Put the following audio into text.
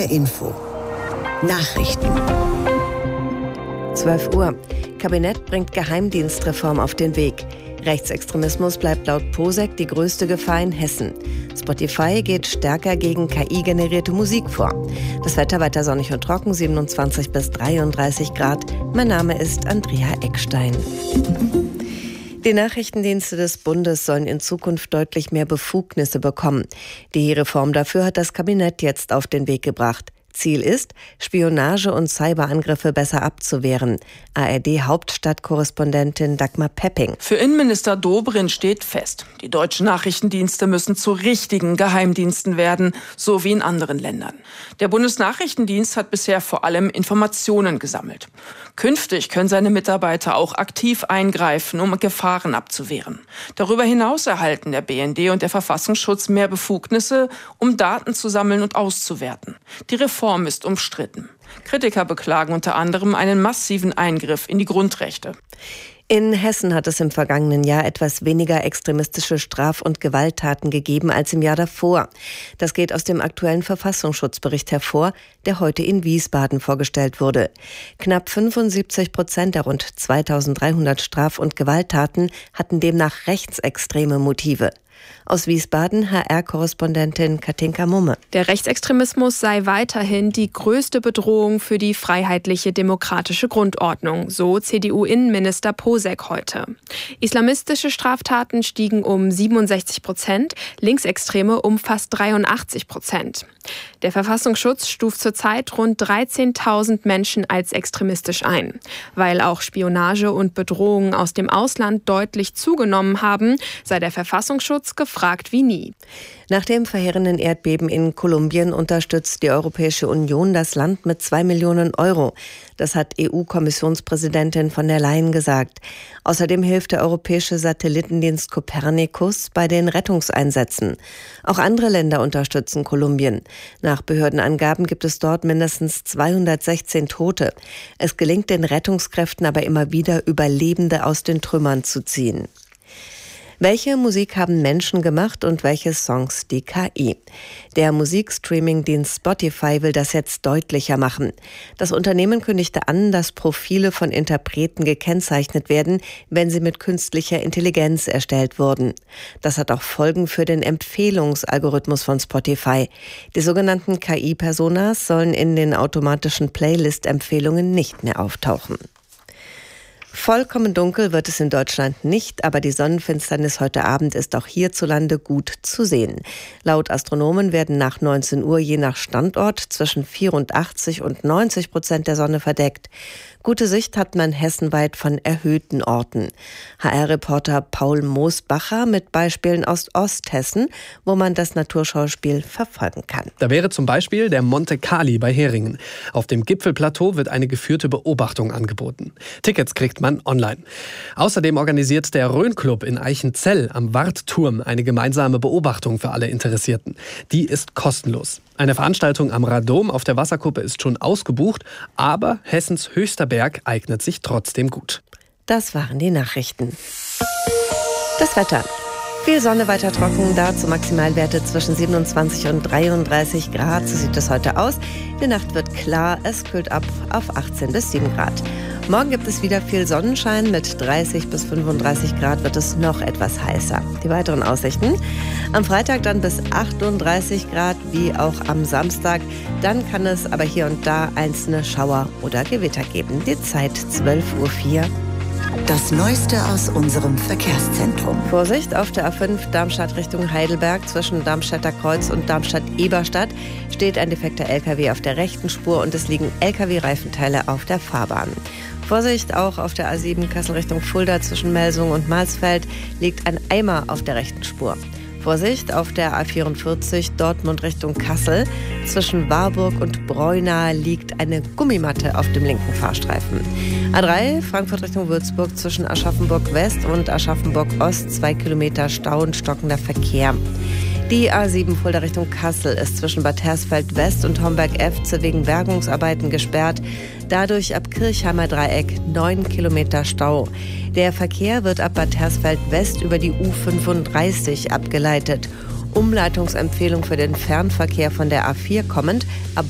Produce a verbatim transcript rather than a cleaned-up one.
H R Info. Nachrichten. zwölf Uhr. Kabinett bringt Geheimdienstreform auf den Weg. Rechtsextremismus bleibt laut Posek die größte Gefahr in Hessen. Spotify geht stärker gegen K I-generierte Musik vor. Das Wetter weiter sonnig und trocken, siebenundzwanzig bis dreiunddreißig Grad. Mein Name ist Andrea Eckstein. Die Nachrichtendienste des Bundes sollen in Zukunft deutlich mehr Befugnisse bekommen. Die Reform dafür hat das Kabinett jetzt auf den Weg gebracht. Ziel ist, Spionage und Cyberangriffe besser abzuwehren. A R D-Hauptstadtkorrespondentin Dagmar Pepping. Für Innenminister Dobrindt steht fest, die deutschen Nachrichtendienste müssen zu richtigen Geheimdiensten werden, so wie in anderen Ländern. Der Bundesnachrichtendienst hat bisher vor allem Informationen gesammelt. Künftig können seine Mitarbeiter auch aktiv eingreifen, um Gefahren abzuwehren. Darüber hinaus erhalten der B N D und der Verfassungsschutz mehr Befugnisse, um Daten zu sammeln und auszuwerten. Die Reform ist umstritten. Kritiker beklagen unter anderem einen massiven Eingriff in die Grundrechte. In Hessen hat es im vergangenen Jahr etwas weniger extremistische Straf- und Gewalttaten gegeben als im Jahr davor. Das geht aus dem aktuellen Verfassungsschutzbericht hervor, der heute in Wiesbaden vorgestellt wurde. Knapp fünfundsiebzig Prozent der rund zweitausenddreihundert Straf- und Gewalttaten hatten demnach rechtsextreme Motive. Aus Wiesbaden H R-Korrespondentin Katinka Mumme. Der Rechtsextremismus sei weiterhin die größte Bedrohung für die freiheitliche demokratische Grundordnung, so C D U-Innenminister Posek heute. Islamistische Straftaten stiegen um siebenundsechzig Prozent, Linksextreme um fast dreiundachtzig Prozent. Der Verfassungsschutz stuft zurzeit rund dreizehntausend Menschen als extremistisch ein. Weil auch Spionage und Bedrohungen aus dem Ausland deutlich zugenommen haben, sei der Verfassungsschutz gefragt wie nie. Nach dem verheerenden Erdbeben in Kolumbien unterstützt die Europäische Union das Land mit zwei Millionen Euro. Das hat E U-Kommissionspräsidentin von der Leyen gesagt. Außerdem hilft der europäische Satellitendienst Copernicus bei den Rettungseinsätzen. Auch andere Länder unterstützen Kolumbien. Nach Behördenangaben gibt es dort mindestens zweihundertsechzehn Tote. Es gelingt den Rettungskräften aber immer wieder, Überlebende aus den Trümmern zu ziehen. Welche Musik haben Menschen gemacht und welche Songs die K I? Der Musikstreaming-Dienst Spotify will das jetzt deutlicher machen. Das Unternehmen kündigte an, dass Profile von Interpreten gekennzeichnet werden, wenn sie mit künstlicher Intelligenz erstellt wurden. Das hat auch Folgen für den Empfehlungsalgorithmus von Spotify. Die sogenannten K I-Personas sollen in den automatischen Playlist-Empfehlungen nicht mehr auftauchen. Vollkommen dunkel wird es in Deutschland nicht, aber die Sonnenfinsternis heute Abend ist auch hierzulande gut zu sehen. Laut Astronomen werden nach neunzehn Uhr je nach Standort zwischen vierundachtzig und neunzig Prozent der Sonne verdeckt. Gute Sicht hat man hessenweit von erhöhten Orten. H R-Reporter Paul Moosbacher mit Beispielen aus Osthessen, wo man das Naturschauspiel verfolgen kann. Da wäre zum Beispiel der Monte Cali bei Heringen. Auf dem Gipfelplateau wird eine geführte Beobachtung angeboten. Tickets kriegt man online. Außerdem organisiert der Rhön-Club in Eichenzell am Wartturm eine gemeinsame Beobachtung für alle Interessierten. Die ist kostenlos. Eine Veranstaltung am Radom auf der Wasserkuppe ist schon ausgebucht, aber Hessens höchster Berg eignet sich trotzdem gut. Das waren die Nachrichten. Das Wetter. Viel Sonne, weiter trocken, dazu Maximalwerte zwischen siebenundzwanzig und dreiunddreißig Grad. So sieht es heute aus. Die Nacht wird klar, es kühlt ab auf achtzehn bis sieben Grad. Morgen gibt es wieder viel Sonnenschein. Mit dreißig bis fünfunddreißig Grad wird es noch etwas heißer. Die weiteren Aussichten. Am Freitag dann bis achtunddreißig Grad, wie auch am Samstag. Dann kann es aber hier und da einzelne Schauer oder Gewitter geben. Die Zeit zwölf Uhr vier. Das Neueste aus unserem Verkehrszentrum. Vorsicht auf der A fünf Darmstadt Richtung Heidelberg. Zwischen Darmstädter Kreuz und Darmstadt-Eberstadt steht ein defekter L K W auf der rechten Spur und es liegen L K W-Reifenteile auf der Fahrbahn. Vorsicht auch auf der A sieben Kassel Richtung Fulda zwischen Melsung und Marsfeld liegt ein Eimer auf der rechten Spur. Vorsicht auf der A vierundvierzig Dortmund Richtung Kassel. Zwischen Warburg und Breuna liegt eine Gummimatte auf dem linken Fahrstreifen. A drei Frankfurt Richtung Würzburg zwischen Aschaffenburg West und Aschaffenburg Ost zwei Kilometer Stau und stockender Verkehr. Die A sieben Fulda Richtung Kassel ist zwischen Bad Hersfeld West und Homberg-Efze wegen Bergungsarbeiten gesperrt. Dadurch ab Kirchheimer Dreieck neun Kilometer Stau. Der Verkehr wird ab Bad Hersfeld West über die U fünfunddreißig abgeleitet. Umleitungsempfehlung für den Fernverkehr von der A vier kommend ab